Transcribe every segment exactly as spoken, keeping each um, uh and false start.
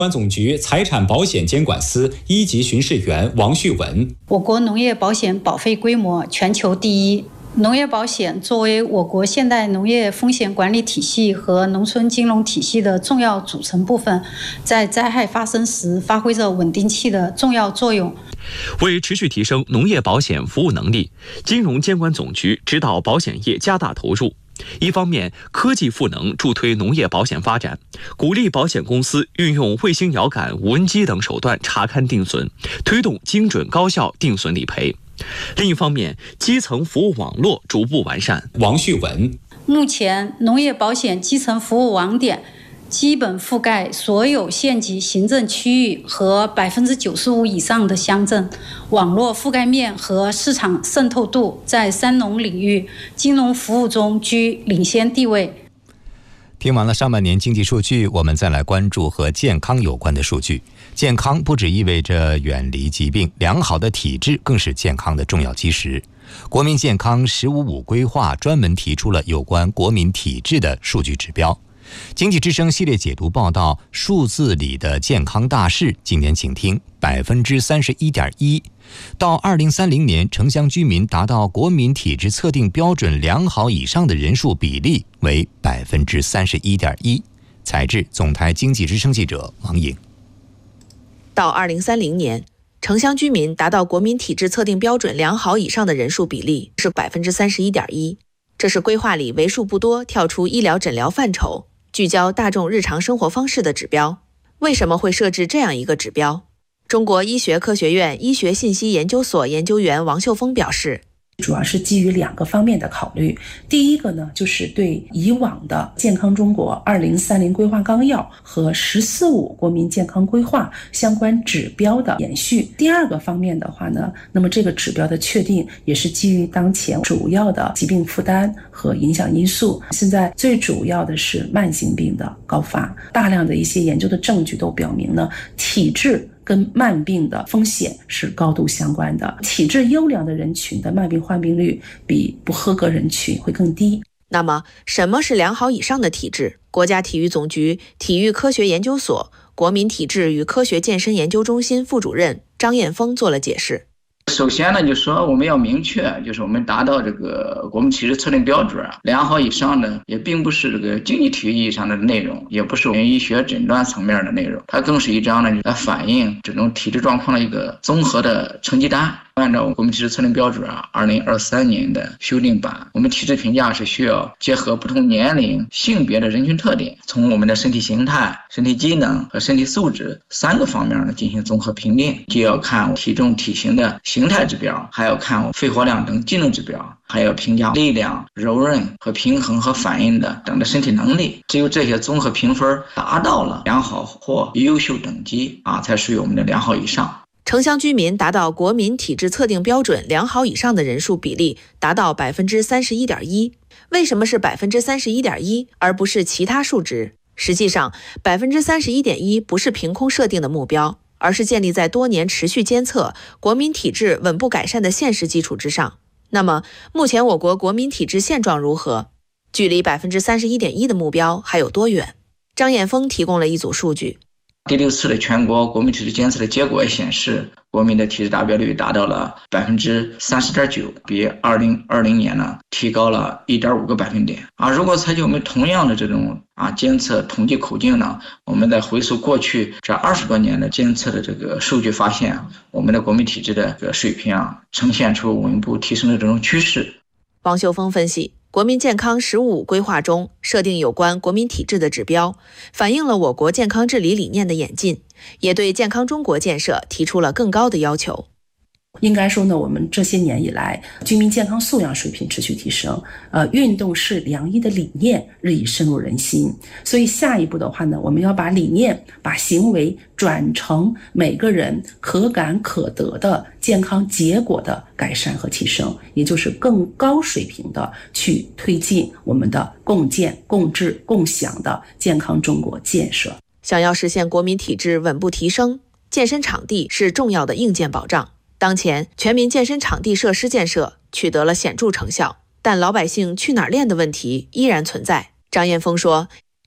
公安总局财产保险监管司一级巡视员王旭文： 我国农业保险保费规模全球第一。农业保险作为我国现代农业风险管理体系和农村金融体系的重要组成部分，在灾害发生时发挥着稳定器的重要作用。 为持续提升农业保险服务能力，金融监管总局指导保险业加大投入。一方面，科技赋能助推农业保险发展，鼓励保险公司运用卫星遥感、无人机等手段查勘定损，推动精准高效定损理赔。另一方面，基层服务网络逐步完善。 王旭文： 目前，农业保险基层服务网点基本覆盖所有县级行政区域和百分之九十五以上的乡镇，网络覆盖面和市场渗透度在三农领域金融服务中居领先地位。 听完了上半年经济数据，我们再来关注和健康有关的数据。健康不只意味着远离疾病，良好的体质更是健康的重要基石。国民健康“十五五”规划专门提出了有关国民体质的数据指标。经济之声系列解读报道数字里的健康大事，今年请听百分之三十一点一。到二零三零年，城乡居民达到国民体质测定标准良好以上的人数比例为百分之三十一点一。采制总台经济之声记者王颖。 到二零三零年，城乡居民达到国民体质测定标准良好以上的人数比例是百分之三十一点一。这是规划里为数不多跳出医疗诊疗范畴，聚焦大众日常生活方式的指标。为什么会设置这样一个指标？中国医学科学院医学信息研究所研究员王秀峰表示， 主要是基于两个方面的考虑。第一个呢，就是对以往的健康中国二零三零规划纲要和十四五国民健康规划相关指标的延续。第二个方面的话呢，那么这个指标的确定也是基于当前主要的疾病负担和影响因素。现在最主要的是慢性病的高发，大量的一些研究的证据都表明呢，体质跟慢病的风险是高度相关的，体质优良的人群的慢病患病率比不合格人群会更低。 那么，什么是良好以上的体质？国家体育总局体育科学研究所国民体质与科学健身研究中心副主任张彦峰做了解释。 首先呢，就是说我们要明确，就是我们达到这个国民体质测定标准良好以上呢，也并不是这个竞技体育意义上的内容，也不是我们医学诊断层面的内容，它更是一张呢来反映这种体质状况的一个综合的成绩单。按照国民体质测定标准啊，二零二三年的修订版，我们体质评价是需要结合不同年龄、性别的人群特点，从我们的身体形态、身体机能和身体素质三个方面呢进行综合评定，既要看体重体型的形态指标，还要看肺活量等机能指标，还要评价力量、柔韧和平衡和反应的等的身体能力。只有这些综合评分达到了良好或优秀等级啊，才属于我们的良好以上。 城乡居民达到国民体质测定标准良好以上的人数比例达到百分之三十一点一。为什么是百分之三十一点一，而不是其他数值？实际上，百分之三十一点一不是凭空设定的目标，而是建立在多年持续监测国民体质稳步改善的现实基础之上。那么，目前我国国民体质现状如何？距离百分之三十一点一的目标还有多远？张彦峰提供了一组数据。 第六次的全国国民体质监测的结果显示，国民的体质达标率达到了百分之三十点九，比二零二零年呢提高了一点五个百分点啊。如果采取我们同样的这种啊监测统计口径呢，我们在回溯过去这二十多年的监测的这个数据，发现我们的国民体质的这个水平啊，呈现出稳步提升的这种趋势。 王秀峰分析，国民健康“十五五”规划中设定有关国民体质的指标，反映了我国健康治理理念的演进，也对健康中国建设提出了更高的要求。 应该说呢，我们这些年以来，居民健康素养水平持续提升，呃，运动是良医的理念日益深入人心。所以下一步的话呢，我们要把理念、把行为转成每个人可感可得的健康结果的改善和提升，也就是更高水平的去推进我们的共建、共治、共享的健康中国建设。 想要实现国民体质稳步提升，健身场地是重要的硬件保障。当前，全民健身场地设施建设取得了显著成效，但老百姓去哪儿练的问题依然存在。张彦峰说，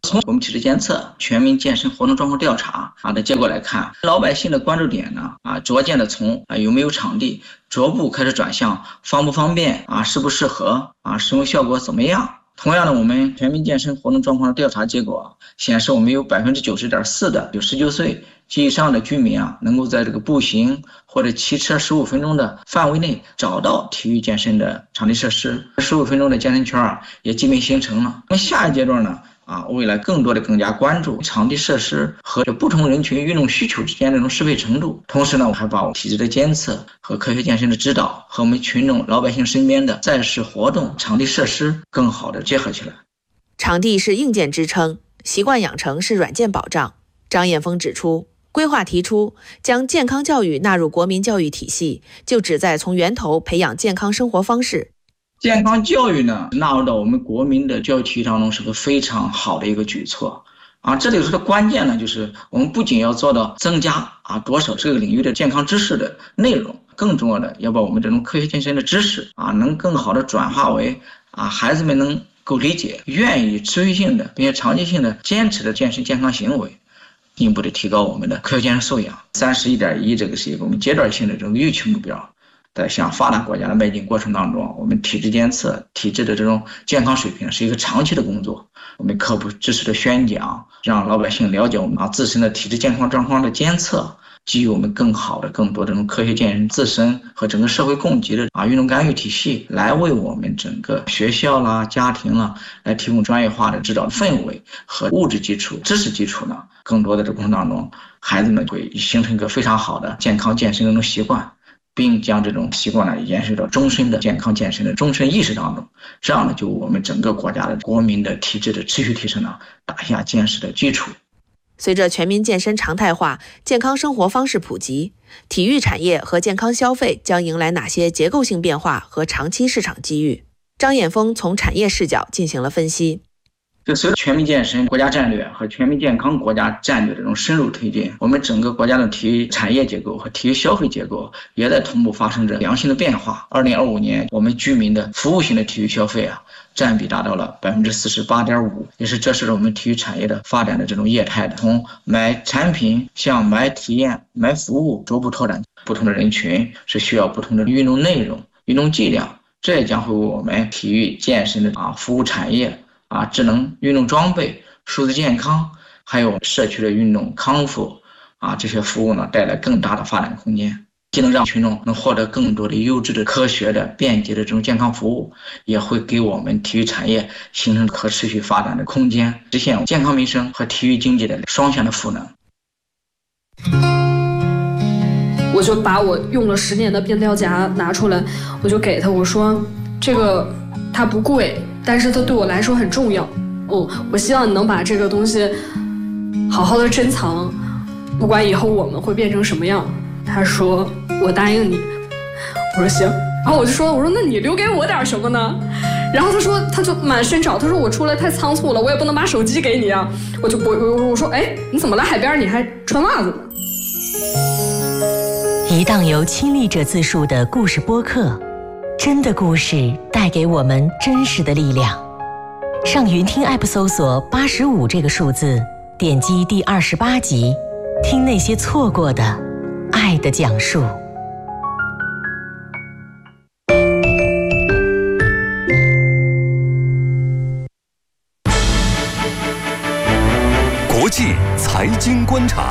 从我们体质监测、全民健身活动状况调查啊的结果来看，老百姓的关注点呢啊，逐渐的从啊有没有场地，逐步开始转向方不方便啊，适不适合啊，使用效果怎么样。同样的，我们全民健身活动状况的调查结果显示，我们有百分之九十点四的有十九岁及以上的居民啊，能够在这个步行或者骑车十五分钟的范围内找到体育健身的场地设施，十五分钟的健身圈啊也基本形成了。那下一阶段呢？啊，未来更多的更加关注场地设施和不同人群运动需求之间的这种适配程度。同时呢，我还把我体质的监测和科学健身的指导和我们群众老百姓身边的在市活动场地设施更好的结合起来。 场地是硬件支撑，习惯养成是软件保障。张艳峰指出，规划提出将健康教育纳入国民教育体系，就旨在从源头培养健康生活方式。 健康教育呢，纳入到我们国民的教育体系当中是个非常好的一个举措啊。这里头的关键呢，就是我们不仅要做到增加啊多少这个领域的健康知识的内容，更重要的要把我们这种科学健身的知识啊，能更好的转化为啊孩子们能够理解、愿意持续性的并且长期性的坚持的健身健康行为，进一步的提高我们的科学健身素养。三十一点一这个是一个我们阶段性的这种预期目标。在向发达国家的迈进过程当中，我们体质监测、体质的这种健康水平是一个长期的工作。我们科普知识的宣讲，让老百姓了解我们啊自身的体质健康状况的监测，给予我们更好的、更多的这种科学健身自身和整个社会供给的啊运动干预体系，来为我们整个学校啦、家庭啦，来提供专业化的指导氛围和物质基础、知识基础呢。更多的这过程当中，孩子们会形成一个非常好的健康健身的这种习惯。并将这种习惯呢延续到终身的健康健身的终身意识当中，这样呢就我们整个国家的国民的体质的持续提升呢打下坚实的基础。 随着全民健身常态化，健康生活方式普及，体育产业和健康消费将迎来哪些结构性变化和长期市场机遇？张艳峰从产业视角进行了分析。 就随着全民健身国家战略和全民健康国家战略的这种深入推进，我们整个国家的体育产业结构和体育消费结构也在同步发生着良性的变化。二零二五年，我们居民的服务型的体育消费啊，占比达到了百分之四十八点五，也是这是我们体育产业的发展的这种业态的。从买产品向买体验、买服务，逐步拓展不同的人群，是需要不同的运动内容、运动剂量，这也将会为我们体育健身的啊服务产业。啊，智能运动装备、数字健康，还有社区的运动康复啊，这些服务呢，带来更大的发展空间，既能让群众能获得更多的优质的、科学的、便捷的这种健康服务，也会给我们体育产业形成可持续发展的空间，实现健康民生和体育经济的双向的赋能。 我就把我用了十年的便条夹拿出来，我就给他，我说这个它不贵。但是它对我来说很重要，哦，我希望你能把这个东西好好的珍藏，不管以后我们会变成什么样。他说我答应你，我说行，然后我就说我说那你留给我点什么呢？然后他说他就满身找，他说我出来太仓促了，我也不能把手机给你啊。我就我我我说哎，你怎么来海边你还穿袜子呢？ 一档由亲历者自述的故事播客。真的故事带给我们真实的力量。上云听 App 搜索八十五这个数字，点击第二十八集，听那些错过的爱的讲述。 国际财经观察。